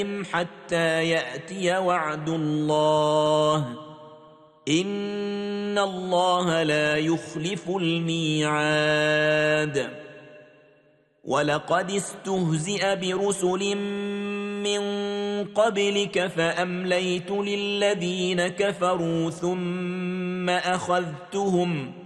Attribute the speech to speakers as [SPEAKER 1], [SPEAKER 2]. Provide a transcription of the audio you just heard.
[SPEAKER 1] حتى يأتي وعد الله إن الله لا يخلف الميعاد ولقد استهزئ برسل من قبلك فأمليت للذين كفروا ثم أخذتهم